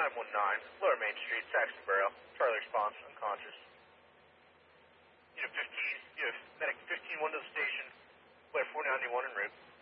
919, Lower Main Street, Saxonboro. Charlie response, unconscious. You have medic 15-1 to the station, player 491 en route.